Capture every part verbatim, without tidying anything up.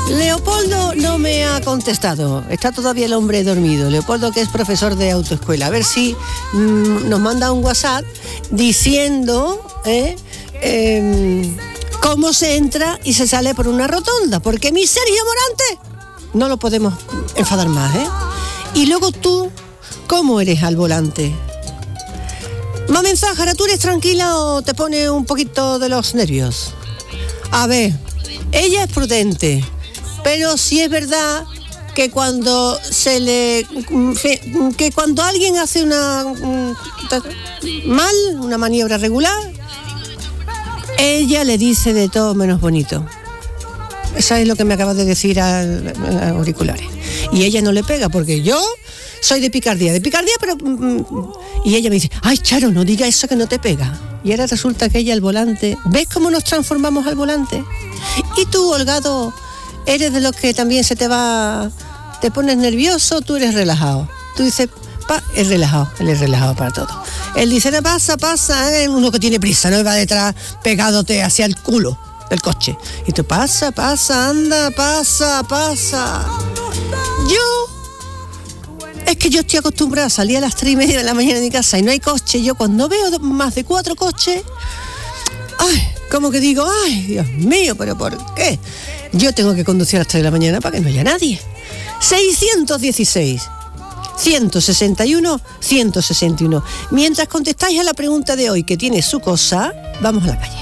Leopoldo no me ha contestado, está todavía el hombre dormido. Leopoldo, que es profesor de autoescuela, a ver si mmm, nos manda un WhatsApp diciendo eh, eh, cómo se entra y se sale por una rotonda, porque mi Sergio Morante no lo podemos enfadar más, ¿eh? Y luego tú, ¿cómo eres al volante? Mami Zájara, ¿tú eres tranquila o te pone un poquito de los nervios? A ver, ella es prudente, pero sí es verdad que cuando se le que cuando alguien hace una mal, una maniobra regular, ella le dice de todo menos bonito. Eso es lo que me acabas de decir a, a auriculares. Y ella no le pega, porque yo soy de picardía, de picardía, pero... Y ella me dice, ay, Charo, no diga eso que no te pega. Y ahora resulta que ella al volante... ¿Ves cómo nos transformamos al volante? Y tú, Holgado, eres de los que también se te va... Te pones nervioso, tú eres relajado. Tú dices, pa, es relajado, él es relajado para todo. Él dice, no, pasa, pasa, ¿eh? Uno que tiene prisa, no va detrás pegándote hacia el culo del coche. Y tú, pasa, pasa, anda, pasa, pasa. Yo, es que yo estoy acostumbrada a salir a las tres y media de la mañana de mi casa y no hay coche. Yo cuando veo más de cuatro coches, ay, como que digo, ay, Dios mío, pero ¿por qué? Yo tengo que conducir a las tres de la mañana para que no haya nadie. seiscientos dieciséis, ciento sesenta y uno, ciento sesenta y uno. Mientras contestáis a la pregunta de hoy, que tiene su cosa, vamos a la calle.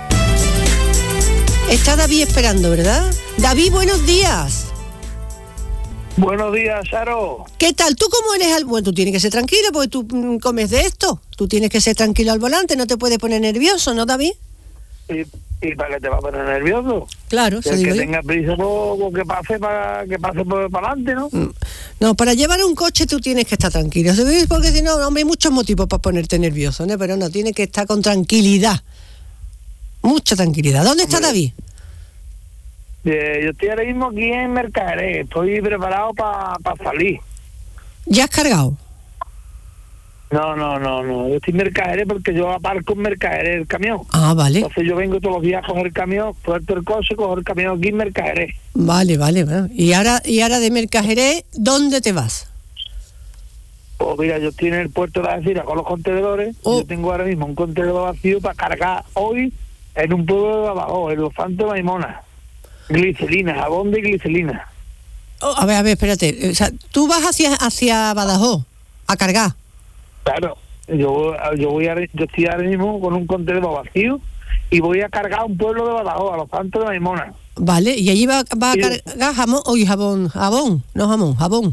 Está David esperando, ¿verdad? David, buenos días. Buenos días, Charo. ¿Qué tal? ¿Tú cómo eres al... Bueno, tú tienes que ser tranquilo porque tú mm, comes de esto. Tú tienes que ser tranquilo al volante, no te puedes poner nervioso, ¿no, David? ¿Y, y para qué te va a poner nervioso? Claro, el que tenga prisa por que pase para que pase por para adelante, ¿no? Mm. No, para llevar un coche tú tienes que estar tranquilo, porque si no, hombre, hay muchos motivos para ponerte nervioso, ¿no? Pero no, tienes que estar con tranquilidad. Mucha tranquilidad. ¿Dónde está David? Eh, yo estoy ahora mismo aquí en Mercaderé. Estoy preparado para pa salir. ¿Ya has cargado? No, no, no, no. Yo estoy en Mercaderé porque yo aparco en Mercaderé el camión. Ah, vale. Entonces yo vengo todos los días a coger el camión, suelto el coche, coger el camión aquí en Mercaderé. Vale, vale, vale. Y ahora, y ahora de Mercaderé, ¿dónde te vas? Pues mira, yo estoy en el puerto de la Algeciras con los contenedores. Oh. Yo tengo ahora mismo un contenedor vacío para cargar hoy en un pueblo de abajo, en Los Santos de Maimona. Glicerina, jabón de glicerina. Oh, a ver, a ver, espérate. O sea, tú vas hacia hacia Badajoz a cargar. Claro, yo yo voy a, yo estoy ahora mismo con un contenedor vacío y voy a cargar a un pueblo de Badajoz, a Los Santos de Maimona. Vale, y allí va, va a cargar jamón, oye, jabón, jabón, no jamón, jabón.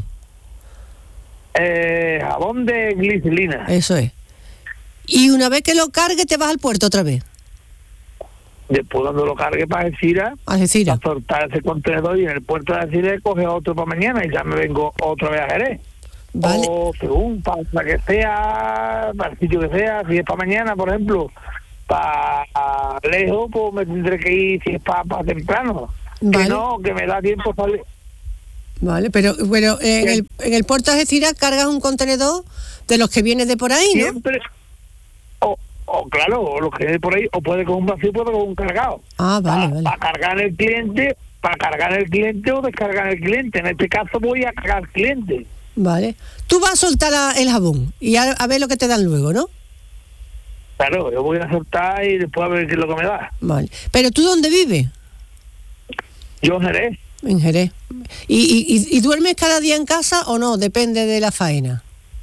Eh, jabón de glicerina. Eso es. Y una vez que lo cargue te vas al puerto otra vez. Después cuando lo cargue para Algeciras, Algeciras, para soltar ese contenedor y en el puerto de Algeciras coge otro para mañana y ya me vengo otra vez a Jerez. Vale. O según, para, para que sea, para el sitio que sea, si es para mañana, por ejemplo, para lejos, pues me tendré que ir si es para, para temprano. Vale. Que no, que me da tiempo salir. Vale, pero bueno, eh, en, el, en el puerto de Algeciras cargas un contenedor de los que viene de por ahí, ¿no? Siempre. O, o claro, o los que viene por ahí, o puede con un vacío, puede con un cargado. Ah, vale, pa, vale. Para cargar el cliente, para cargar el cliente o descargar el cliente. En este caso voy a cargar el cliente. Vale. Tú vas a soltar a, el jabón y a, a ver lo que te dan luego, ¿no? Claro, yo voy a soltar y después a ver qué es lo que me da. Vale. ¿Pero tú dónde vives? Yo en Jerez. En Jerez. ¿Y, y, y duermes cada día en casa o no? Depende de la faena.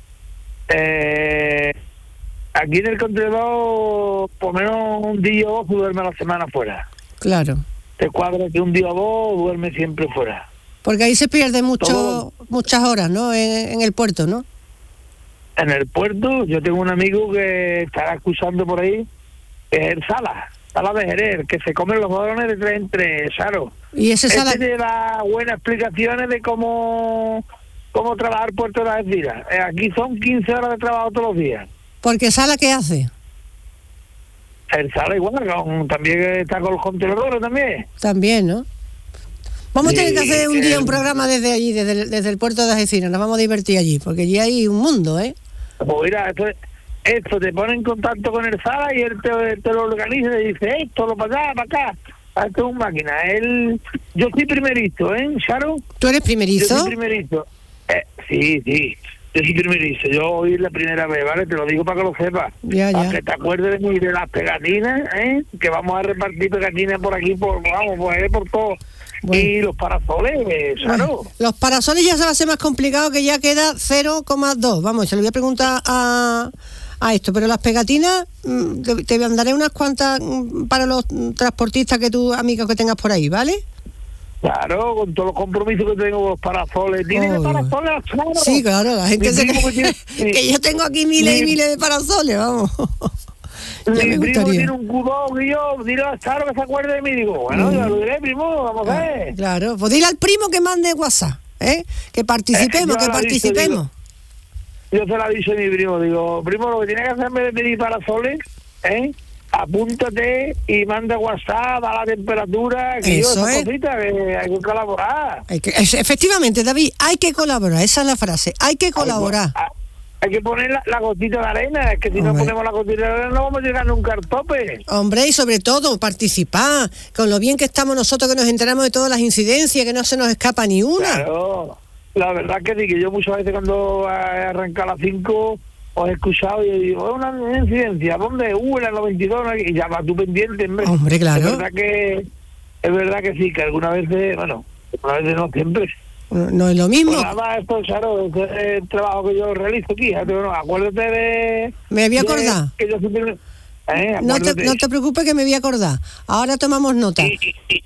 Eh, aquí en el contenedor, por menos un día o dos, duerme a la semana fuera. Claro. Te cuadra que un día o dos duerme siempre fuera. Porque ahí se pierde mucho, muchas horas, ¿no? En, en el puerto, ¿no? En el puerto, yo tengo un amigo que estará escuchando por ahí, que es el Sala, Sala de Jerez, que se comen los balones de tres en tres, Charo. Y ese Sala... Este te da buenas explicaciones de cómo, cómo trabajar Puerto de Algeciras. Eh, aquí son quince horas de trabajo todos los días. ¿Porque Sala qué hace? El Sala igual, con, también está con los contenedores también. También, ¿no? Vamos a tener que hacer un día un programa desde allí, desde el, desde el puerto de Algeciras. Nos vamos a divertir allí, porque allí hay un mundo, ¿eh? Pues mira, esto, esto te pone en contacto con el Sala y él te, te lo organiza y dice esto, lo para allá, para acá. Esto es un máquina. Él, yo soy primerizo, ¿eh, Charo? ¿Tú eres primerizo? Yo soy primerizo. Eh, sí, sí. Yo soy primerizo. Yo hoy es la primera vez, ¿vale? Te lo digo para que lo sepas. Ya, ya. Para que te acuerdes de mí, de las pegatinas, ¿eh? Que vamos a repartir pegatinas por aquí, por, vamos, por, eh, por todo. Bueno. Y los parasoles, Charo. Bueno, los parasoles ya se va a hacer más complicado, que ya queda cero coma dos. Vamos, se lo voy a preguntar a... a esto, pero las pegatinas te, te mandaré unas cuantas para los transportistas que tú, amigos que tengas por ahí, ¿vale? Claro, con todos los compromisos que tengo con los parasoles. ¿Tienes oh, parasoles, claro? Sí, claro, la gente se que, tiene, que yo tengo aquí miles mi, y miles de parasoles, vamos. Mi primo tiene un cubón y yo, dile a Charo que se acuerde de mí. Digo, bueno, mm. ya lo diré, primo, vamos a ver. Claro, pues dile al primo que mande WhatsApp, ¿eh? Que participemos, eh, que participemos. Yo se la dije a mi primo, digo, primo, lo que tiene que hacer en vez de pedir parasoles, ¿eh? Apúntate y manda WhatsApp a la temperatura, que eso yo, esa es. Cosita, que hay que colaborar. Hay que, efectivamente, David, hay que colaborar, esa es la frase, hay que colaborar. Hay, hay que poner la, la gotita de arena, es que si Hombre. no ponemos la gotita de arena no vamos a llegar nunca al tope. Hombre, y sobre todo, participar, con lo bien que estamos nosotros, que nos enteramos de todas las incidencias, que no se nos escapa ni una. Claro. La verdad que sí, que yo muchas veces cuando arranca a las cinco os he escuchado y digo, es una incidencia, ¿dónde? Uh, en la noventa y dos, y ya va tú pendiente, hombre. Hombre, claro. Es verdad que, es verdad que sí, que algunas veces, bueno, algunas veces no siempre. No, no es lo mismo. Pues nada, esto, claro, es el trabajo que yo realizo aquí, pero no, acuérdate de... Me había acordado. Que yo siempre, eh, no, te, no te preocupes que me voy a acordar. Ahora tomamos nota. Y, y, y,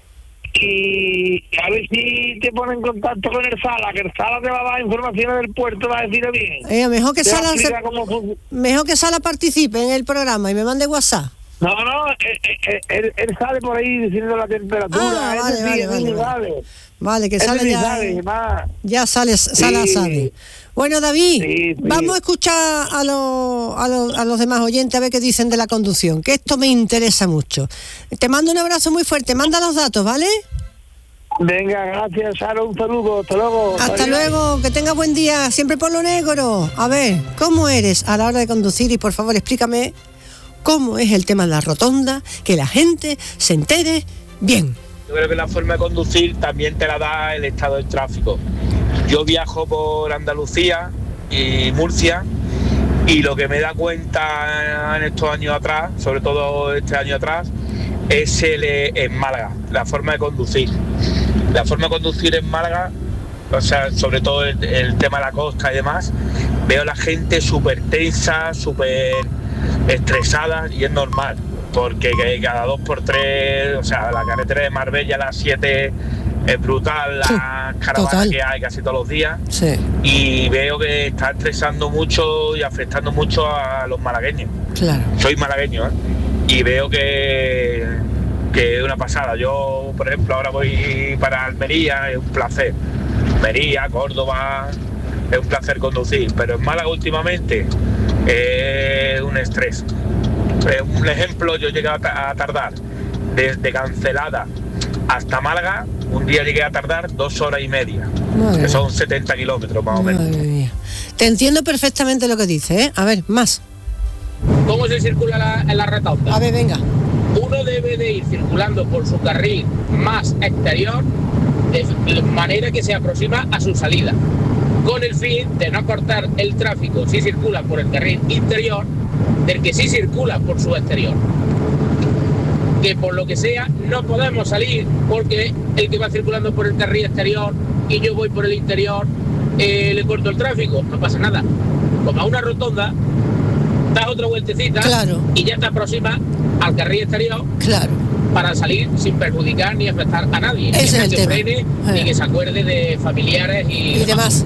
y a ver si te ponen en contacto con el Sala, que el Sala te va a dar informaciones del puerto, va a decir bien. Eh, mejor que Sala se, mejor que Sala participe en el programa y me mande WhatsApp. No, no, él, él, él sale por ahí diciendo la temperatura. Ah, vale, sí, vale, vale, vale. Vale, que sale ya, sabe, ya sale, Sala sí. sabe. Bueno, David, sí, sí. vamos a escuchar a los, a, los, a los demás oyentes a ver qué dicen de la conducción, que esto me interesa mucho. Te mando un abrazo muy fuerte, manda los datos, ¿vale? Venga, gracias, Sara, un saludo, hasta luego. Hasta luego, que tengas buen día, siempre por lo negro. A ver, ¿cómo eres a la hora de conducir? Y por favor, explícame cómo es el tema de la rotonda, que la gente se entere bien. Yo creo que la forma de conducir también te la da el estado del tráfico. Yo viajo por Andalucía y Murcia y lo que me da cuenta en estos años atrás, sobre todo este año atrás, es el en Málaga, la forma de conducir. La forma de conducir en Málaga, o sea, sobre todo el, el tema de la costa y demás, veo a la gente súper tensa, súper estresada y es normal. Porque cada dos por tres, o sea, la carretera de Marbella a las siete es brutal, sí, las caravanas que hay casi todos los días, sí. Y veo que está estresando mucho y afectando mucho a los malagueños. Claro. Soy malagueño, ¿eh? Y veo que, que es una pasada. Yo, por ejemplo, ahora voy para Almería, es un placer. Almería, Córdoba, es un placer conducir, pero en Málaga últimamente es un estrés. Un ejemplo, yo llegué a tardar desde Cancelada hasta Málaga, un día llegué a tardar dos horas y media, Madre que son setenta kilómetros más o menos. Mía. Te entiendo perfectamente lo que dices, ¿eh? A ver, más. ¿Cómo se circula la, en la rotonda? A ver, venga. Uno debe de ir circulando por su carril más exterior de manera que se aproxima a su salida, con el fin de no cortar el tráfico si circula por el carril interior del que sí circula por su exterior. Que por lo que sea no podemos salir porque el que va circulando por el carril exterior y yo voy por el interior, eh, le corto el tráfico, no pasa nada. Como a una rotonda, das otra vueltecita, claro, y ya te aproximas al carril exterior, claro, para salir sin perjudicar ni afectar a nadie. Ese es el que tema. Frene, ni que se acuerde de familiares y, y demás.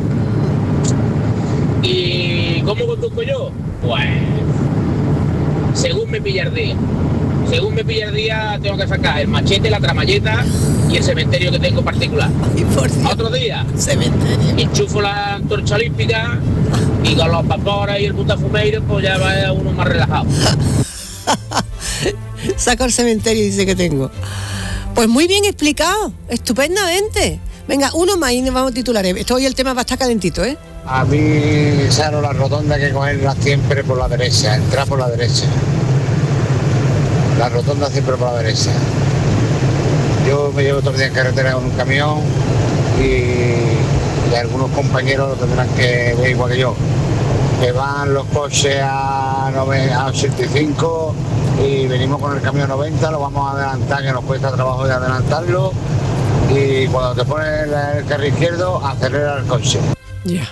¿Y cómo conduzco yo? Pues según me pilla el día. Según me pilla el día tengo que sacar el machete, la tramalleta y el cementerio que tengo particular. Ay, por Dios. Otro día, cementerio. Enchufo la antorcha olímpica y con los vapores y el butafumeiro pues ya va uno más relajado. Saco el cementerio y dice que tengo. Pues muy bien explicado, estupendamente. Venga, uno más y nos vamos a titular. Esto hoy el tema va a estar calentito, ¿eh? A mí, Saro, la rotonda hay que cogerla siempre por la derecha, entrar por la derecha. La rotonda siempre por la derecha. Yo me llevo todo el día en carretera con un camión y, y algunos compañeros lo tendrán que ver igual que yo, que van los coches a, a ochenta y cinco y venimos con el camión noventa, lo vamos a adelantar, que nos cuesta trabajo de adelantarlo, y cuando te pones el, el carril izquierdo, acelera el coche. Ya. Yeah.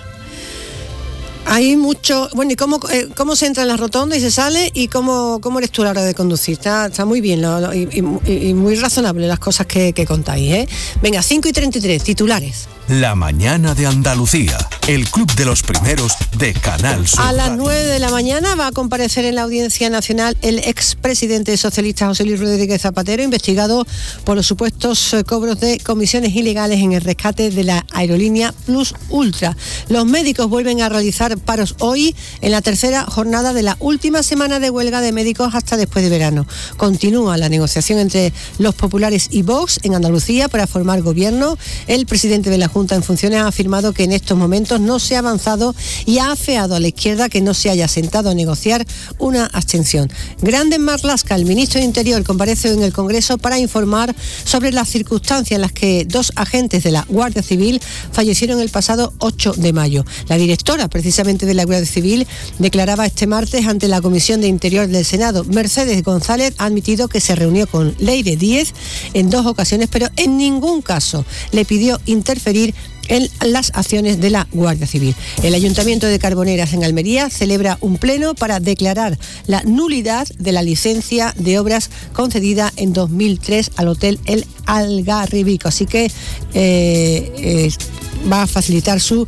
Hay mucho... Bueno, ¿y cómo, eh, cómo se entra en la rotonda y se sale? ¿Y cómo, cómo eres tú a la hora de conducir? Está, está muy bien lo, lo, y, y, y muy razonable las cosas que, que contáis, ¿eh? Venga, cinco y treinta y tres, titulares. La mañana de Andalucía, el club de los primeros de Canal Sur. A las nueve de la mañana va a comparecer en la Audiencia Nacional el expresidente socialista José Luis Rodríguez Zapatero, investigado por los supuestos cobros de comisiones ilegales en el rescate de la aerolínea Plus Ultra. Los médicos vuelven a realizar paros hoy en la tercera jornada de la última semana de huelga de médicos hasta después de verano. Continúa la negociación entre los populares y Vox en Andalucía para formar gobierno. El presidente de la Junta en funciones ha afirmado que en estos momentos no se ha avanzado y ha afeado a la izquierda que no se haya sentado a negociar una abstención. Grande Marlaska, el ministro de Interior, comparece en el Congreso para informar sobre las circunstancias en las que dos agentes de la Guardia Civil fallecieron el pasado ocho de mayo. La directora, precisamente de la Guardia Civil, declaraba este martes ante la Comisión de Interior del Senado. Mercedes González ha admitido que se reunió con Leire Díez en dos ocasiones, pero en ningún caso le pidió interferir en las acciones de la Guardia Civil. El Ayuntamiento de Carboneras en Almería celebra un pleno para declarar la nulidad de la licencia de obras concedida en dos mil tres al Hotel El Algarribico, así que eh, eh, va a facilitar su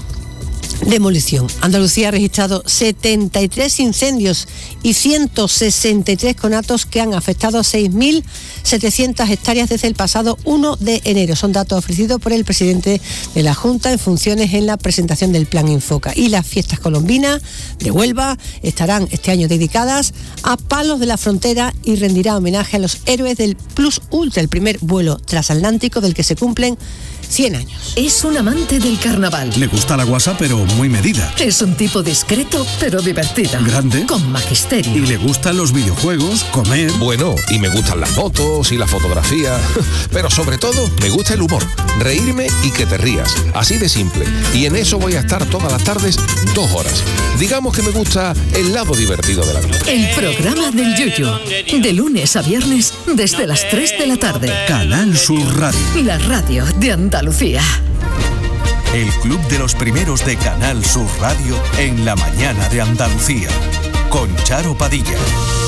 demolición. Andalucía ha registrado setenta y tres incendios y ciento sesenta y tres conatos que han afectado a seis mil setecientas hectáreas desde el pasado primero de enero. Son datos ofrecidos por el presidente de la Junta en funciones en la presentación del Plan Infoca. Y las fiestas colombinas de Huelva estarán este año dedicadas a Palos de la Frontera y rendirá homenaje a los héroes del Plus Ultra, el primer vuelo transatlántico del que se cumplen cien años. Es un amante del carnaval. Le gusta la guasa, pero muy medida. Es un tipo discreto, pero divertido. Grande. Con magisterio. Y le gustan los videojuegos, comer. Bueno, y me gustan las fotos y la fotografía. Pero sobre todo, me gusta el humor. Reírme y que te rías. Así de simple. Y en eso voy a estar todas las tardes, dos horas. Digamos que me gusta el lado divertido de la vida. El programa del Yuyu. De lunes a viernes, desde las tres de la tarde. Canal Sur Radio. La radio de Andalucía. Andalucía. El club de los primeros de Canal Sur Radio en la mañana de Andalucía. Con Charo Padilla.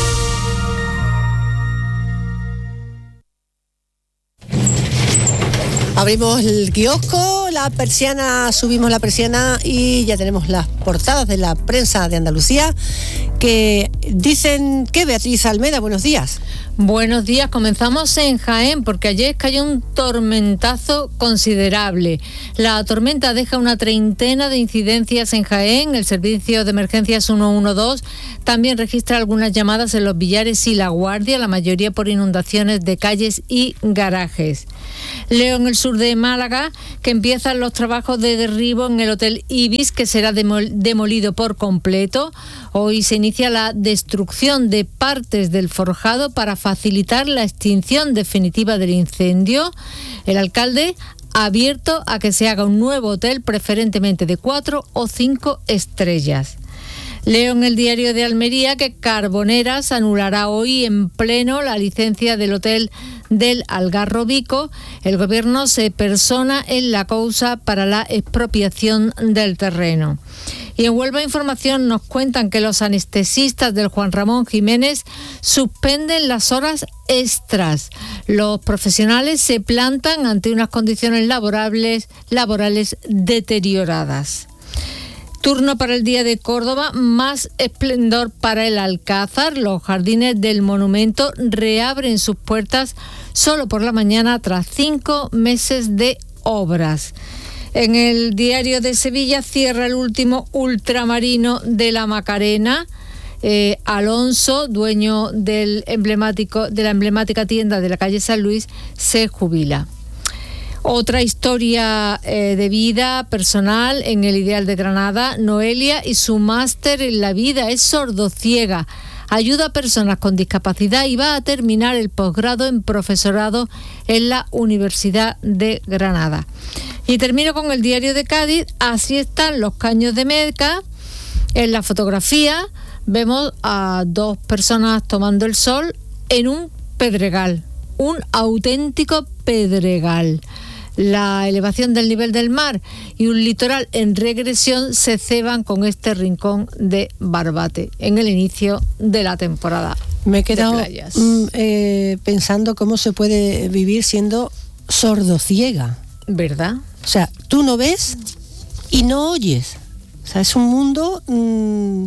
Abrimos el kiosco, la persiana, subimos la persiana y ya tenemos las portadas de la prensa de Andalucía que dicen que Beatriz Almeda, buenos días. Buenos días, comenzamos en Jaén porque ayer cayó un tormentazo considerable. La tormenta deja una treintena de incidencias en Jaén. El servicio de emergencias ciento doce también registra algunas llamadas en Los Villares y La Guardia, la mayoría por inundaciones de calles y garajes. Leo en el sur de Málaga que empiezan los trabajos de derribo en el Hotel Ibis, que será demol- demolido por completo. Hoy se inicia la destrucción de partes del forjado para facilitar la extinción definitiva del incendio. El alcalde ha abierto a que se haga un nuevo hotel, preferentemente de cuatro o cinco estrellas. Leo en el diario de Almería que Carboneras anulará hoy en pleno la licencia del Hotel del Algarrobico. El gobierno se persona en la causa para la expropiación del terreno. Y en Huelva Información nos cuentan que los anestesistas del Juan Ramón Jiménez suspenden las horas extras. Los profesionales se plantan ante unas condiciones laborables, laborales deterioradas. Turno para el Día de Córdoba, más esplendor para el Alcázar. Los jardines del monumento reabren sus puertas solo por la mañana tras cinco meses de obras. En el Diario de Sevilla cierra el último ultramarino de la Macarena. Eh, Alonso, dueño del emblemático, de la emblemática tienda de la calle San Luis, se jubila. Otra historia eh, de vida personal en el Ideal de Granada. Noelia y su máster en la vida es sordociega. Ayuda a personas con discapacidad y va a terminar el posgrado en profesorado en la Universidad de Granada. Y termino con el Diario de Cádiz. Así están los caños de Meca. En la fotografía vemos a dos personas tomando el sol en un pedregal, un auténtico pedregal. La elevación del nivel del mar y un litoral en regresión se ceban con este rincón de Barbate en el inicio de la temporada. Me he quedado mm, eh, pensando cómo se puede vivir siendo sordociega. ¿Verdad? O sea, tú no ves y no oyes. O sea, es un mundo, mmm,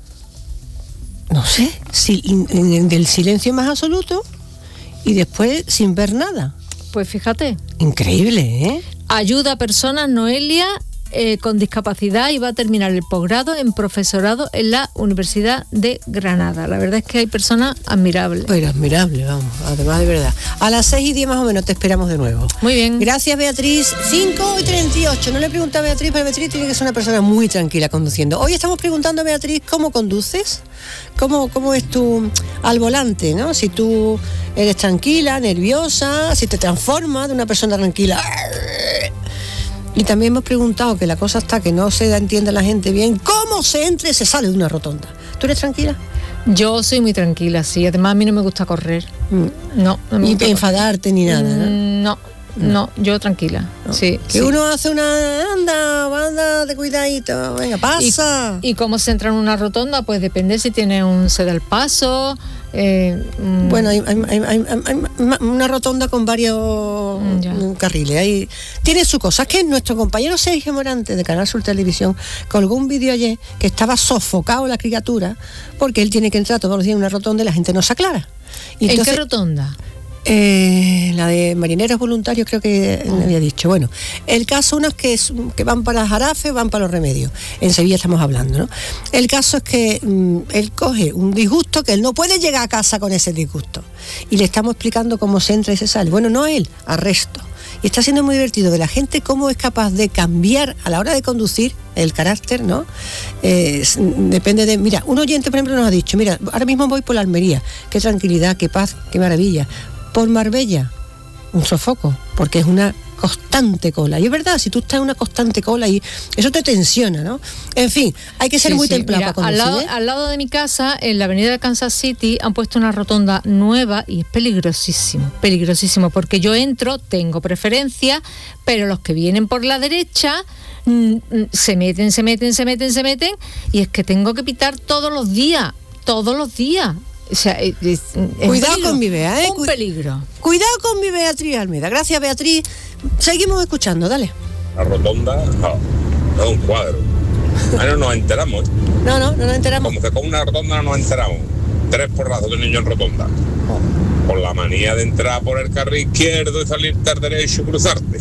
no sé, si, in, in, del silencio más absoluto y después sin ver nada. Pues fíjate. Increíble, ¿eh? Ayuda a personas, Noelia, eh, con discapacidad y va a terminar el posgrado en profesorado en la Universidad de Granada. La verdad es que hay personas admirables. Pero admirables, vamos, además de verdad. A las seis y diez más o menos te esperamos de nuevo. Muy bien. Gracias, Beatriz. cinco y treinta y ocho. No le pregunto a Beatriz, pero Beatriz tiene que ser una persona muy tranquila conduciendo. Hoy estamos preguntando a Beatriz cómo conduces, cómo, cómo es tu al volante, ¿no? Si tú eres tranquila, nerviosa, si te transformas de una persona tranquila. Y también hemos preguntado, que la cosa está que no se entiende la gente bien, cómo se entra y se sale de una rotonda. ¿Tú eres tranquila? Yo soy muy tranquila, sí. Además, a mí no me gusta correr. Mm. No, no me Ni gusta enfadarte ni nada, ¿no? No, no, no yo tranquila. No. Sí. Que sí. uno hace una anda, anda de cuidadito, venga, pasa. ¿Y, y cómo se entra en una rotonda? Pues depende si tiene un ceda al paso. Eh, mm. Bueno, hay, hay, hay, hay, hay una rotonda con varios ya. carriles. Hay, tiene su cosa. Es que nuestro compañero Sergio Morante de Canal Sur Televisión colgó un vídeo ayer que estaba sofocado la criatura porque él tiene que entrar todos los días en una rotonda y la gente no se aclara. Y entonces, ¿en qué rotonda? Eh, la de marineros voluntarios, creo que oh. me había dicho. Bueno, el caso, unos que, es, que van para Jarafe, van para Los Remedios. En Sevilla estamos hablando, ¿no? El caso es que mmm, él coge un disgusto que él no puede llegar a casa con ese disgusto. Y le estamos explicando cómo se entra y se sale. Bueno, no él, arresto. Y está siendo muy divertido de la gente cómo es capaz de cambiar a la hora de conducir el carácter, ¿no? Eh, depende de... Mira, un oyente, por ejemplo, nos ha dicho, mira, ahora mismo voy por la Almería. Qué tranquilidad, qué paz, qué maravilla. Por Marbella, un sofoco, porque es una constante cola. Y es verdad, si tú estás en una constante cola y eso te tensiona, ¿no? En fin, hay que ser sí, muy sí. templado para conducir. Al lado, ¿eh? al lado de mi casa, en la avenida de Kansas City, han puesto una rotonda nueva y es peligrosísimo, peligrosísimo, porque yo entro, tengo preferencia, pero los que vienen por la derecha mm, se meten, se meten, se meten, se meten, y es que tengo que pitar todos los días, todos los días. O sea, es, es cuidado peligro, con mi Bea, ¿eh? Un peligro. Cuidado con mi Beatriz Almeida. Gracias, Beatriz. Seguimos escuchando, dale. La rotonda, no, no es un cuadro. Ah, no nos enteramos. ¿eh? No, no, no nos enteramos. Como que con una rotonda no nos enteramos. Tres porrazos de niño en rotonda. Oh. Por la manía de entrar por el carril izquierdo y salirte al derecho y cruzarte.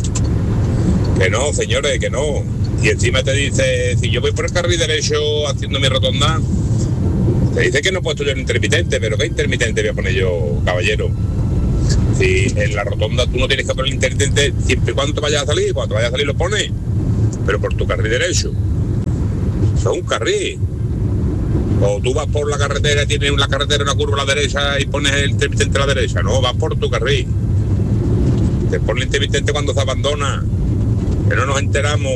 Que no, señores, que no. Y encima te dice, si yo voy por el carril derecho haciendo mi rotonda, te dice que no he puesto yo el intermitente, pero ¿qué intermitente voy a poner yo, caballero? Si en la rotonda tú no tienes que poner el intermitente siempre y cuando te vayas a salir, cuando te vayas a salir lo pones, pero por tu carril derecho. Eso es un carril. O tú vas por la carretera, tienes la carretera una curva a la derecha y pones el intermitente a la derecha. No, vas por tu carril. Te pones el intermitente cuando se abandona, que no nos enteramos.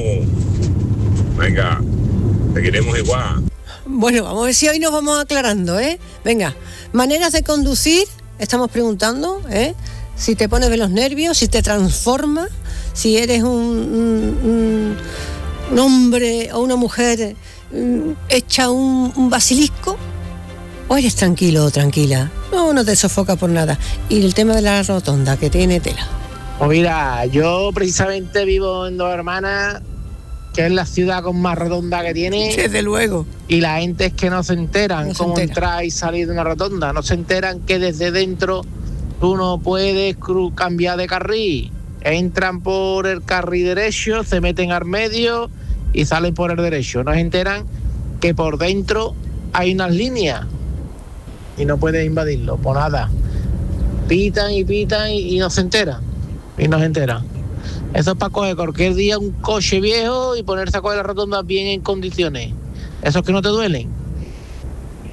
Venga, seguiremos igual. Bueno, vamos a ver si hoy nos vamos aclarando, ¿eh? Venga, maneras de conducir, estamos preguntando, ¿eh? Si te pones de los nervios, si te transforma, si eres un, un, un hombre o una mujer um, hecha un, un basilisco, o eres tranquilo o tranquila, no, no te sofoca por nada. Y el tema de la rotonda, que tiene tela. Pues mira, yo precisamente vivo en Dos Hermanas, que es la ciudad con más rotonda que tiene. Desde luego. Y la gente es que no se enteran no cómo se entera. entrar y salir de una rotonda. No se enteran que desde dentro tú no puedes cru- cambiar de carril. Entran por el carril derecho, se meten al medio y salen por el derecho. No se enteran que por dentro hay unas líneas y no puedes invadirlo. Por nada. Pitan y pitan y, y no se enteran. Y no se enteran. Eso es para coger cualquier día un coche viejo y ponerse a coger las rotondas bien en condiciones. Esos que no te duelen.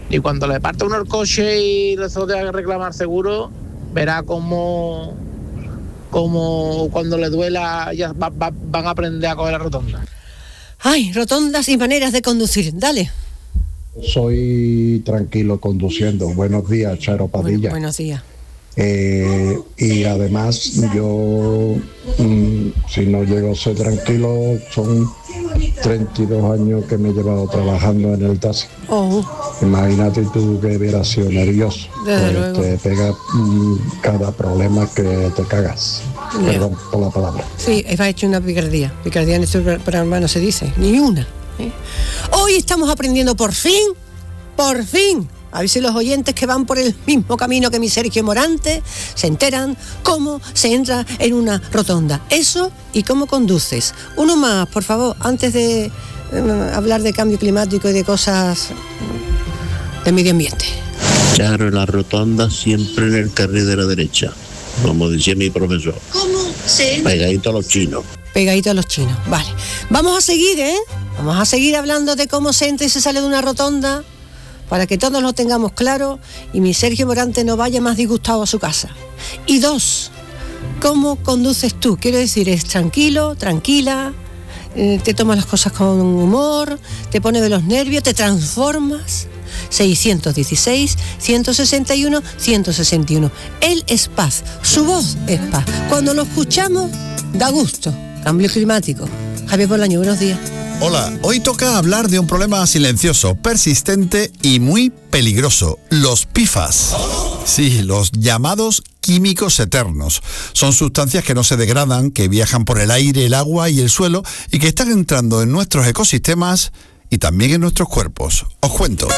Y cuando le parte uno el coche y le tenga que reclamar seguro, verá cómo, cómo cuando le duela ya va, va, van a aprender a coger la rotonda. Ay, rotondas y maneras de conducir. Dale. Soy tranquilo conduciendo. Buenos días, Charo Padilla. Bueno, buenos días. Eh, y además yo, mmm, si no llego a ser tranquilo, son treinta y dos años que me he llevado trabajando en el taxi. Oh. Imagínate tú que hubieras sido nervioso. Desde pues luego. Te pega mmm, cada problema que te cagas. Yeah. Perdón por la palabra. Sí, ha hecho una picardía. Picardía en este programa no se dice, ni una. ¿eh? Hoy estamos aprendiendo por fin, por fin. A ver si los oyentes que van por el mismo camino que mi Sergio Morante se enteran cómo se entra en una rotonda. Eso y cómo conduces. Uno más, por favor, antes de eh, hablar de cambio climático y de cosas de medio ambiente. Claro, la rotonda siempre en el carril de la derecha, como decía mi profesor. ¿Cómo se Pegadito a los chinos. Pegadito a los chinos, vale. Vamos a seguir, ¿eh? Vamos a seguir hablando de cómo se entra y se sale de una rotonda, para que todos lo tengamos claro y mi Sergio Morante no vaya más disgustado a su casa. Y dos, ¿cómo conduces tú? Quiero decir, ¿es tranquilo, tranquila? Eh, ¿Te tomas las cosas con humor? ¿Te pones de los nervios? ¿Te transformas? seiscientos dieciséis, ciento sesenta y uno, ciento sesenta y uno. Él es paz, su voz es paz. Cuando lo escuchamos, da gusto. Cambio climático. Javier Bolaño, buenos días. Hola, hoy toca hablar de un problema silencioso, persistente y muy peligroso, los P F A S. Sí, los llamados químicos eternos. Son sustancias que no se degradan, que viajan por el aire, el agua y el suelo y que están entrando en nuestros ecosistemas y también en nuestros cuerpos. Os cuento.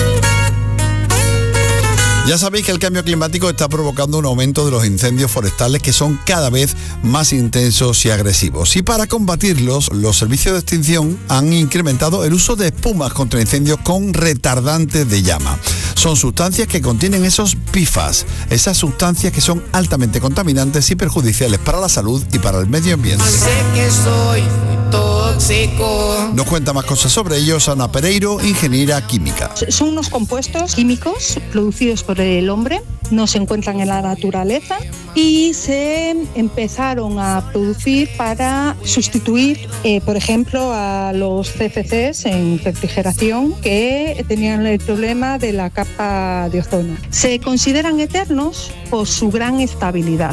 Ya sabéis que el cambio climático está provocando un aumento de los incendios forestales que son cada vez más intensos y agresivos. Y para combatirlos, los servicios de extinción han incrementado el uso de espumas contra incendios con retardantes de llama. Son sustancias que contienen esos P F A S, esas sustancias que son altamente contaminantes y perjudiciales para la salud y para el medio ambiente. Sé que soy tóxico. Nos cuenta más cosas sobre ellos Ana Pereiro, ingeniera química. Son unos compuestos químicos producidos por el hombre, no se encuentran en la naturaleza y se empezaron a producir para sustituir, eh, por ejemplo, a los C F Cs en refrigeración que tenían el problema de la capa de ozono. Se consideran eternos por su gran estabilidad.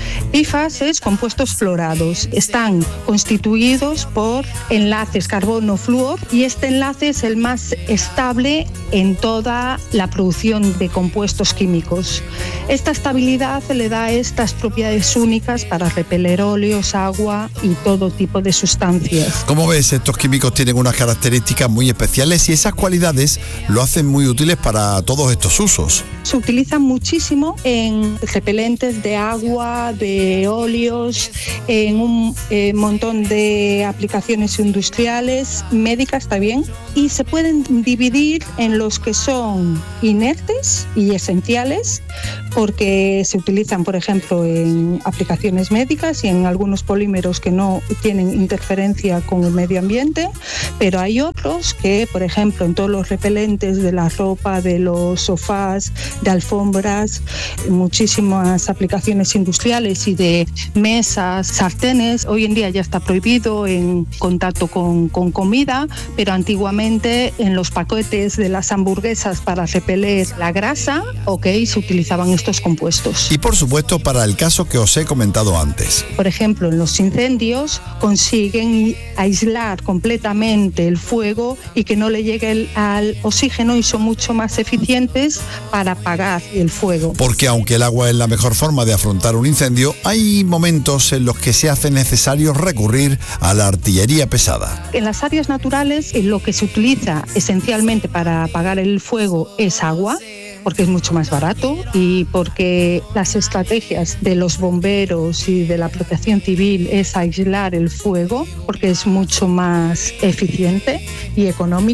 P F A S, compuestos fluorados, están constituidos por enlaces carbono-flúor y este enlace es el más estable en toda la producción de compuestos químicos. Esta estabilidad le da estas propiedades únicas para repeler óleos, agua y todo tipo de sustancias. Como ves, estos químicos tienen unas características muy especiales y esas cualidades lo hacen muy útiles para todos estos usos. Se utilizan muchísimo en repelentes de agua, de óleos, en un eh, montón de aplicaciones industriales, médicas también, y se pueden dividir en los que son inertes y esenciales, porque se utilizan, por ejemplo, en aplicaciones médicas y en algunos polímeros que no tienen interferencia con el medio ambiente, pero hay otros que, por ejemplo, en todos los repelentes de la ropa, de los sofás, de alfombras, muchísimas aplicaciones industriales y de mesas, sartenes, hoy en día ya está prohibido en contacto con, con comida, pero antiguamente en los paquetes de las hamburguesas para repeler la grasa, ok, se utilizaban estos compuestos. Y por supuesto para el caso que os he comentado antes. Por ejemplo, en los incendios consiguen aislar completamente el fuego y que no le llegue el, al oxígeno y son mucho más eficientes para apagar el fuego. Porque aunque el agua es la mejor forma de afrontar un incendio, hay momentos en los que se hace necesario recurrir a la artillería pesada. En las áreas naturales lo que se utiliza esencialmente para apagar el fuego es agua, porque es mucho más barato y porque las estrategias de los bomberos y de la protección civil es aislar el fuego, porque es mucho más eficiente y económico.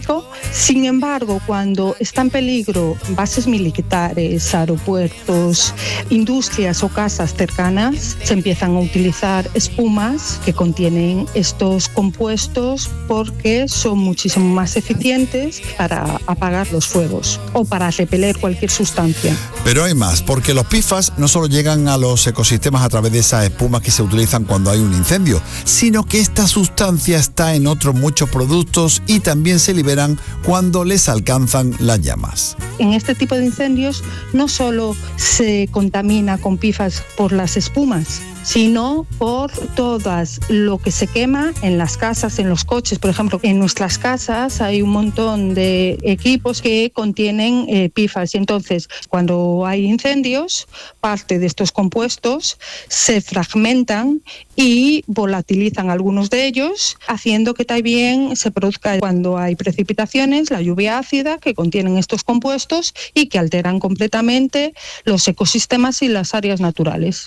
Sin embargo, cuando está en peligro bases militares, aeropuertos, industrias o casas cercanas, se empiezan a utilizar espumas que contienen estos compuestos porque son muchísimo más eficientes para apagar los fuegos o para repeler cualquier sustancia. Pero hay más, porque los P F A S no solo llegan a los ecosistemas a través de esas espumas que se utilizan cuando hay un incendio, sino que esta sustancia está en otros muchos productos y también se liberan cuando les alcanzan las llamas. En este tipo de incendios no solo se contamina con P F A S por las espumas, sino por todas lo que se quema en las casas, en los coches. Por ejemplo, en nuestras casas hay un montón de equipos que contienen eh, P F A S y entonces cuando hay incendios, parte de estos compuestos se fragmentan y volatilizan algunos de ellos, haciendo que también se produzca cuando hay precipitaciones, la lluvia ácida que contienen estos compuestos y que alteran completamente los ecosistemas y las áreas naturales.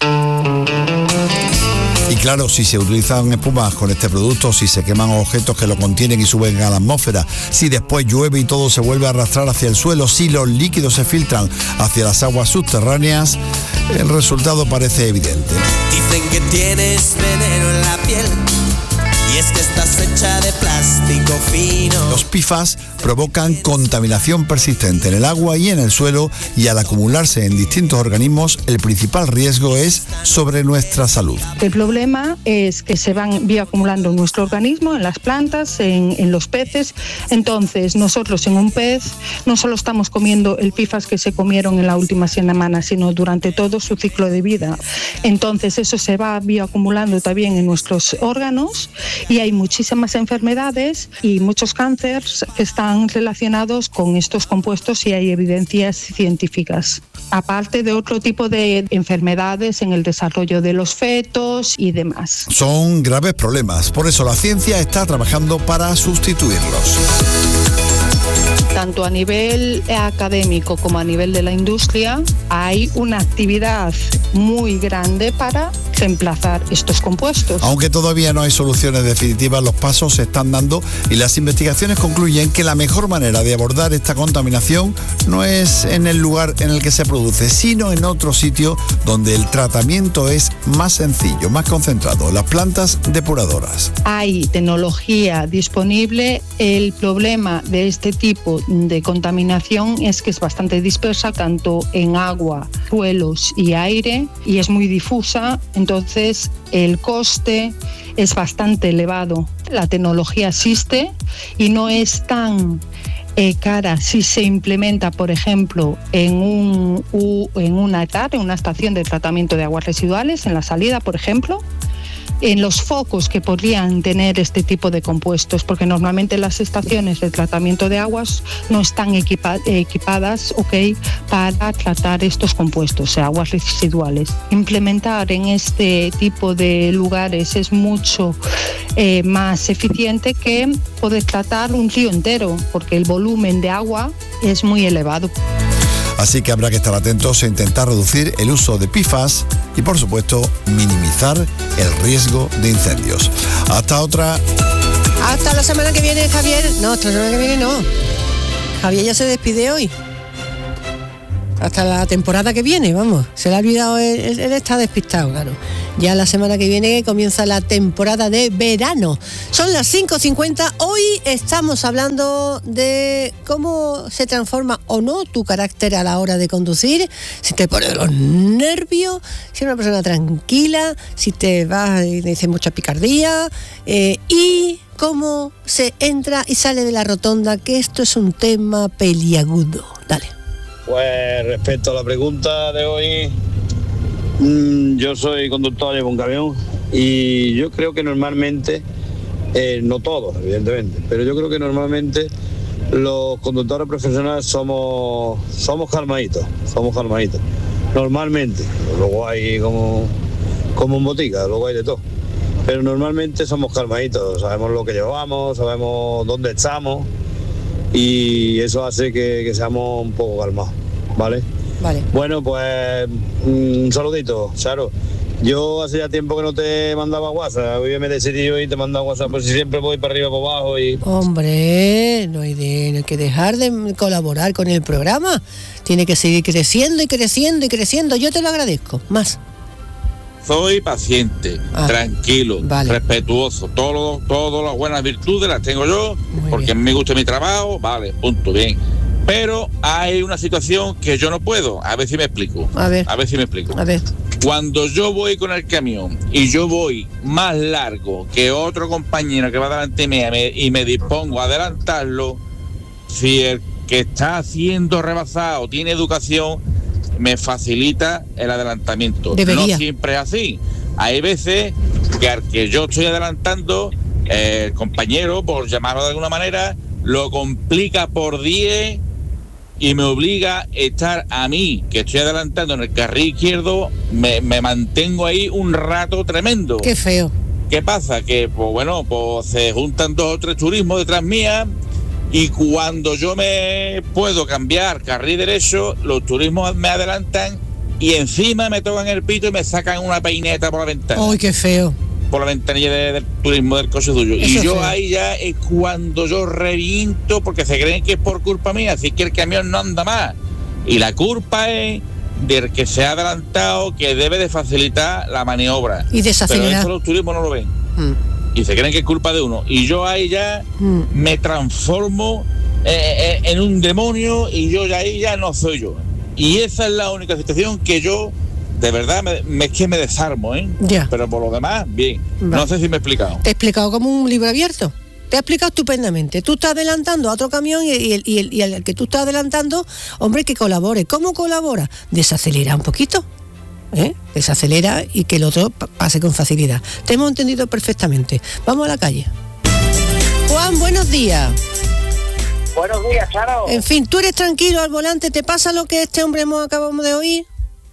Y claro, si se utilizan espumas con este producto, si se queman objetos que lo contienen y suben a la atmósfera, si después llueve y todo se vuelve a arrastrar hacia el suelo, si los líquidos se filtran hacia las aguas subterráneas, el resultado parece evidente. Dicen que tienes veneno en la piel y es que estás hecha de plástico fino. Los P F A S provocan contaminación persistente en el agua y en el suelo y al acumularse en distintos organismos, el principal riesgo es sobre nuestra salud. El problema es que se van bioacumulando en nuestro organismo, en las plantas, en, en los peces. Entonces, nosotros en un pez no solo estamos comiendo el P F A S que se comieron en la última semana, sino durante todo su ciclo de vida. Entonces, eso se va bioacumulando también en nuestros órganos y hay muchísimas enfermedades y muchos cánceres que están relacionados con estos compuestos y hay evidencias científicas. Aparte de otro tipo de enfermedades en el desarrollo de los fetos y demás. Son graves problemas, por eso la ciencia está trabajando para sustituirlos. Tanto a nivel académico como a nivel de la industria hay una actividad muy grande para reemplazar estos compuestos. Aunque todavía no hay soluciones definitivas, los pasos se están dando y las investigaciones concluyen que la mejor manera de abordar esta contaminación no es en el lugar en el que se produce, sino en otro sitio donde el tratamiento es más sencillo, más concentrado, las plantas depuradoras. Hay tecnología disponible. El problema de este tipo de contaminación es que es bastante dispersa, tanto en agua, suelos y aire, y es muy difusa. Entonces, el coste es bastante elevado. La tecnología existe y no es tan eh, cara si se implementa, por ejemplo, en, un, u, en una E T A R, en una estación de tratamiento de aguas residuales, en la salida, por ejemplo, en los focos que podrían tener este tipo de compuestos, porque normalmente las estaciones de tratamiento de aguas no están equipa- equipadas okay, para tratar estos compuestos, o sea, aguas residuales. Implementar en este tipo de lugares es mucho eh, más eficiente que poder tratar un río entero, porque el volumen de agua es muy elevado. Así que habrá que estar atentos e intentar reducir el uso de P F A S y, por supuesto, minimizar el riesgo de incendios. Hasta otra. Hasta la semana que viene, Javier. No, hasta la semana que viene no. Javier ya se despide hoy. Hasta la temporada que viene, vamos. Se le ha olvidado, él, él está despistado, claro. Ya la semana que viene comienza la temporada de verano. Son las cinco cincuenta. Hoy estamos hablando de cómo se transforma o no tu carácter a la hora de conducir. Si te pone los nervios, si eres una persona tranquila, si te vas y te dicen mucha picardía. Eh, y cómo se entra y sale de la rotonda, que esto es un tema peliagudo. Dale. Pues respecto a la pregunta de hoy, mmm, yo soy conductor de un camión y yo creo que normalmente, eh, no todos evidentemente, pero yo creo que normalmente los conductores profesionales somos somos calmaditos, somos calmaditos, normalmente. Luego hay como, como en botica, luego hay de todo, pero normalmente somos calmaditos, sabemos lo que llevamos, sabemos dónde estamos. Y eso hace que, que seamos un poco calmados, ¿vale? Vale. Bueno, pues un saludito, Charo. Yo hace ya tiempo que no te mandaba WhatsApp, hoy me decidí y te mandaba WhatsApp, pues si siempre voy para arriba, para abajo y... Hombre, no hay, de, no hay que dejar de colaborar con el programa. Tiene que seguir creciendo y creciendo y creciendo. Yo te lo agradezco, más. Soy paciente, ah, tranquilo, vale. respetuoso. Todo, todas las buenas virtudes las tengo yo, muy porque bien. Me gusta mi trabajo, vale, punto, bien. Pero hay una situación que yo no puedo. A ver si me explico. A ver. A ver si me explico. A ver. Cuando yo voy con el camión y yo voy más largo que otro compañero que va delante mía y me dispongo a adelantarlo, si el que está siendo rebasado tiene educación, me facilita el adelantamiento. Debería. No siempre es así. Hay veces que al que yo estoy adelantando, el compañero, por llamarlo de alguna manera, lo complica por diez y me obliga a estar a mí, que estoy adelantando en el carril izquierdo, me, me mantengo ahí un rato tremendo. Qué feo. ¿Qué pasa? Que, pues bueno, pues se juntan dos o tres turismos detrás mía y cuando yo me puedo cambiar carril derecho, los turismos me adelantan y encima me tocan el pito y me sacan una peineta por la ventana. ¡Ay, qué feo! Por la ventanilla de, del turismo del coche suyo. Eso y yo feo. Ahí ya es cuando yo reviento porque se creen que es por culpa mía, así que el camión no anda más. Y la culpa es del que se ha adelantado, que debe de facilitar la maniobra. Y desacelerar. Pero eso los turismos no lo ven. Mm. Y se creen que es culpa de uno. Y yo ahí ya mm. me transformo eh, eh, en un demonio y yo ya ahí ya no soy yo. Y esa es la única situación que yo... De verdad, me, me, es que me desarmo, ¿eh? Ya. Pero por lo demás, bien. Vale. No sé si me he explicado. Te he explicado como un libro abierto. Te he explicado estupendamente. Tú estás adelantando a otro camión y, y, el, y, el, y el que tú estás adelantando, hombre, que colabore. ¿Cómo colabora? Desacelera un poquito, ¿eh? Desacelera y que el otro pase con facilidad. Te hemos entendido perfectamente. Vamos a la calle. Juan, buenos días. Buenos días, Charo. En fin, tú eres tranquilo al volante. ¿Te pasa lo que este hombre hemos acabamos de oír?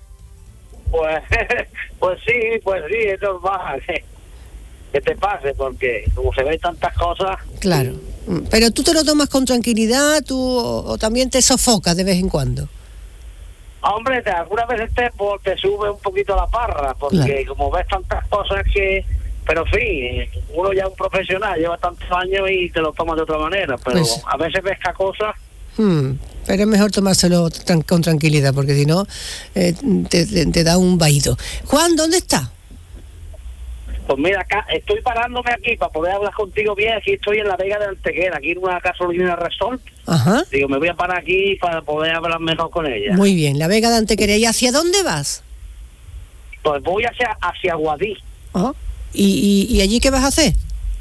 Pues, pues sí, pues sí, es normal que, que te pase, porque como se ven tantas cosas... Claro, pero tú te lo tomas con tranquilidad, tú o, o también te sofocas de vez en cuando. Hombre, te, algunas veces te, te sube un poquito la parra, porque claro. Como ves tantas cosas que... Pero en fin, uno ya es un profesional, lleva tantos años y te lo tomas de otra manera, pero pues, a veces ves que cosas... Hmm, pero es mejor tomárselo tran- con tranquilidad, porque si no eh, te, te, te da un vaído. Juan, ¿dónde está? Pues mira, acá estoy parándome aquí para poder hablar contigo bien. Aquí estoy en la Vega de Antequera, aquí en una gasolina Resort. Ajá. Digo, me voy a parar aquí para poder hablar mejor con ella. Muy bien, la Vega de Antequera. ¿Y hacia dónde vas? Pues voy hacia, hacia Guadix. Ajá. ¿Y, y, ¿Y allí qué vas a hacer?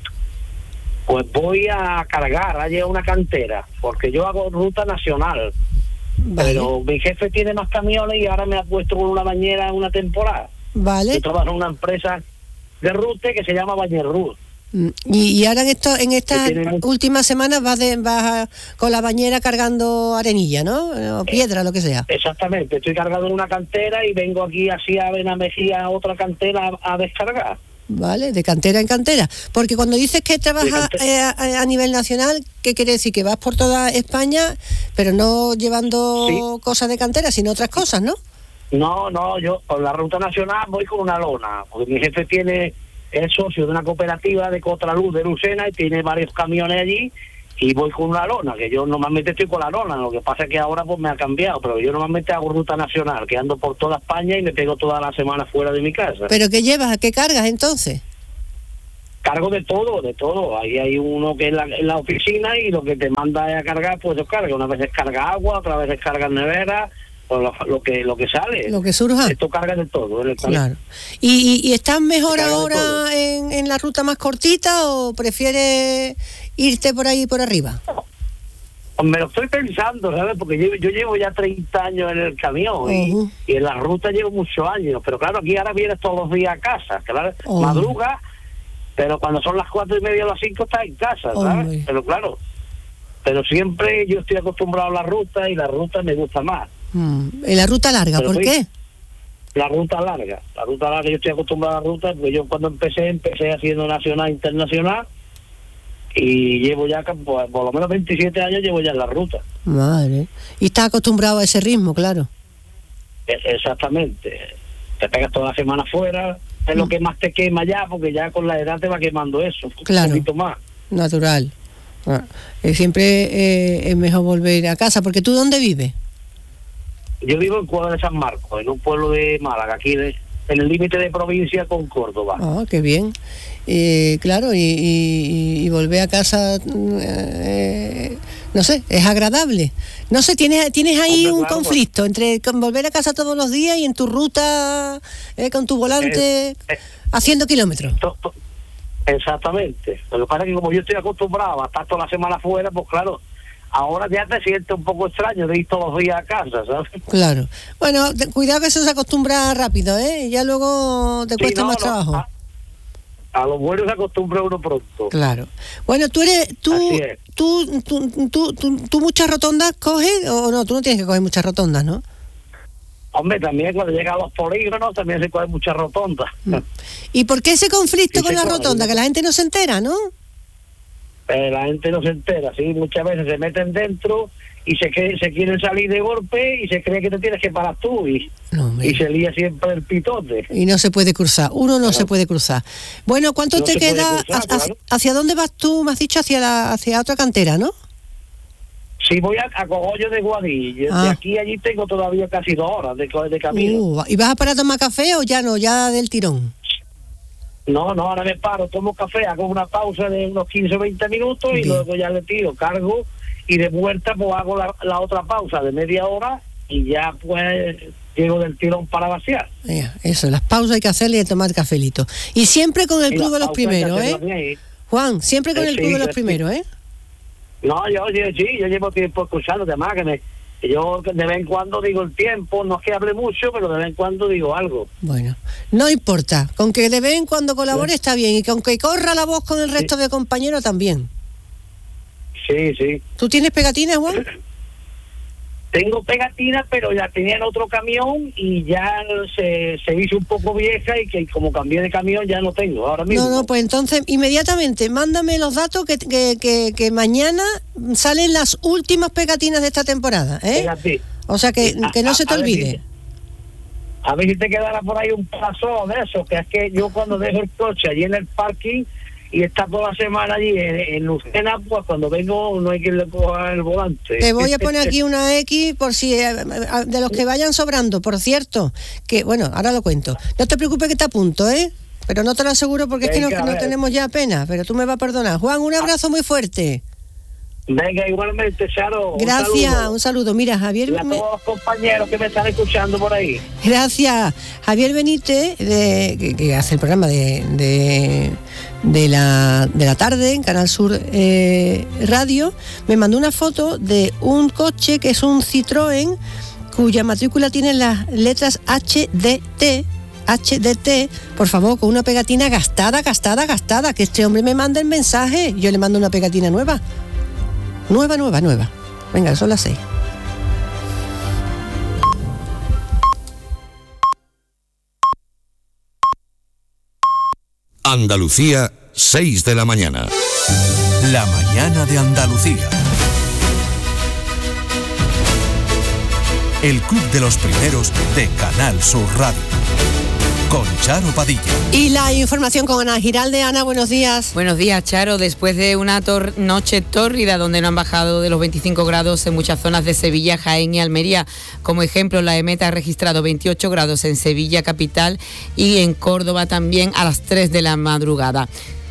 Pues voy a cargar, allí a una cantera, porque yo hago ruta nacional. Vale. Pero mi jefe tiene más camiones y ahora me ha puesto con una bañera una temporada. Vale. Yo trabajo en una empresa de rute que se llama Bañerrut. Y, y ahora en esto, en estas últimas semanas vas, de, vas a, con la bañera cargando arenilla, ¿no? O piedra, lo que sea. Exactamente, estoy cargando en una cantera y vengo aquí así a Benamejía a otra cantera a, a descargar. Vale, de cantera en cantera. Porque cuando dices que trabajas eh, a, a nivel nacional, ¿qué quiere decir? Que vas por toda España, pero no llevando sí. cosas de cantera, sino otras cosas, ¿no? No, no, yo por la ruta nacional voy con una lona, porque mi jefe tiene, es socio de una cooperativa de Contraluz de Lucena y tiene varios camiones allí y voy con una lona, que yo normalmente estoy con la lona, lo que pasa es que ahora pues me ha cambiado, pero yo normalmente hago ruta nacional, que ando por toda España y me pego toda la semana fuera de mi casa. ¿Pero qué llevas? ¿Qué cargas entonces? Cargo de todo, de todo. Ahí hay uno que es la, en la oficina y lo que te manda a cargar, pues yo cargo. Una vez carga agua, otra vez carga nevera, pues lo, lo que lo que sale. Lo que surja. Esto carga de todo. ¿Eh? Claro. ¿Y, y, y estás mejor ahora en, en la ruta más cortita o prefieres irte por ahí por arriba? Me lo estoy pensando, ¿sabes? Porque yo, yo llevo ya treinta años en el camión uh-huh. y, y en la ruta llevo muchos años. Pero claro, aquí ahora vienes todos los días a casa, claro, uh-huh. madruga. Pero cuando son las cuatro y media o las cinco estás en casa, ¿sabes? Oh, pero claro, pero siempre yo estoy acostumbrado a la ruta y la ruta me gusta más. Mm. ¿Y la ruta larga? Pero ¿por sí, qué? La ruta larga. La ruta larga, yo estoy acostumbrado a la ruta porque yo cuando empecé, empecé haciendo nacional e internacional y llevo ya, pues, por lo menos veintisiete años llevo ya en la ruta. Madre. Y estás acostumbrado a ese ritmo, claro. Exactamente. te pegas toda la semana fuera, es mm. lo que más te quema ya, porque ya con la edad te va quemando eso, claro, un poquito más. Natural. Ah, eh, siempre eh, es mejor volver a casa, porque ¿tú dónde vives? Yo vivo en Cuadra de San Marcos, en un pueblo de Málaga, aquí de, en el límite de provincia con Córdoba. Ah, qué bien. Eh, claro, y, y, y volver a casa, eh, no sé, es agradable. No sé, tienes tienes ahí Hombre, un claro, conflicto pues, entre volver a casa todos los días y en tu ruta, eh, con tu volante, eh, eh, haciendo kilómetros. To, to, exactamente. Lo que pasa es que como yo estoy acostumbrado a estar toda la semana afuera, pues claro, ahora ya te sientes un poco extraño de ir todos los días a casa, ¿sabes? Claro. Bueno, te, cuidado que eso se acostumbra rápido, ¿eh? Ya luego te cuesta sí, no, más no, trabajo. A, a lo bueno se acostumbra uno pronto. Claro. Bueno, tú eres, tú, tú, tú, tú, tú, tú, tú muchas rotondas coges, o no, tú no tienes que coger muchas rotondas, ¿no? Hombre, también cuando llegan los polígonos también se cogen muchas rotondas. ¿Y por qué ese conflicto y con la rotonda? Que la gente no se entera, ¿no? Eh, la gente no se entera, sí, muchas veces se meten dentro y se cree, se quieren salir de golpe y se cree que te tienes que parar tú y, no, y se lía siempre el pitote. Y no se puede cruzar, uno no, no. se puede cruzar. Bueno, ¿cuánto no te queda? Cruzar, hacia, claro. ¿Hacia dónde vas tú? Me has dicho hacia la hacia otra cantera, ¿no? Sí, voy a, a Cogollo de Guadí. Ah. De aquí a allí tengo todavía casi dos horas de, de camino. Uh, ¿Y vas a parar a tomar café o ya no, ya del tirón? No, no, ahora me paro, tomo café, hago una pausa de unos quince o veinte minutos. Bien. Y luego ya le tiro, cargo y de vuelta pues hago la, la otra pausa de media hora y ya pues llego del tirón para vaciar. Yeah, eso, las pausas hay que hacerle y tomar cafelito. Y siempre con el y Club de los Primeros, ¿eh? Juan, siempre con el sí, Club de los sí. Primeros, ¿eh? No, yo, yo sí, yo llevo tiempo escuchando, además que me... Yo de vez en cuando digo el tiempo, no es que hable mucho, pero de vez en cuando digo algo. Bueno, no importa, con que de vez en cuando colabore sí. está bien, y que aunque corra la voz con el resto sí. de compañeros también. Sí, sí. ¿Tú tienes pegatinas, Juan? Tengo pegatinas, pero ya tenía en otro camión y ya se, se hizo un poco vieja y que como cambié de camión ya no tengo ahora mismo. No, no, pues entonces inmediatamente mándame los datos que, que, que, que mañana salen las últimas pegatinas de esta temporada, ¿eh? Pegati. O sea que, a, que no a, se te olvide. Si, a ver si te quedara por ahí un paso de eso, que es que yo cuando dejo el coche allí en el parking y está toda la semana allí en, en Lucena, pues cuando vengo no hay que le coja el volante. Te voy a poner aquí una X por si eh, de los que vayan sobrando, por cierto, que bueno, ahora lo cuento. No te preocupes que te apunto, ¿eh? Pero no te lo aseguro porque Venga, es que no, no tenemos ya pena, pero tú me vas a perdonar. Juan, un abrazo muy fuerte. Venga, igualmente, Charo. Gracias, un saludo. un saludo. Mira, Javier... Y a todos los compañeros que me están escuchando por ahí. Gracias. Javier Benítez, de, que, que hace el programa de, de, de, la, de la tarde en Canal Sur eh, Radio, me mandó una foto de un coche que es un Citroën, cuya matrícula tiene las letras H D T, H D T, por favor, con una pegatina gastada, gastada, gastada, que este hombre me manda el mensaje, yo le mando una pegatina nueva. Nueva, nueva, nueva. Venga, son las seis. Andalucía, seis de la mañana. La mañana de Andalucía. El Club de los Primeros de Canal Sur Radio. Con Charo Padilla. Y la información con Ana Giralde. Ana, buenos días. Buenos días, Charo. Después de una tor- noche tórrida donde no han bajado de los veinticinco grados en muchas zonas de Sevilla, Jaén y Almería. Como ejemplo, la EMET ha registrado veintiocho grados en Sevilla capital y en Córdoba también a las tres de la madrugada.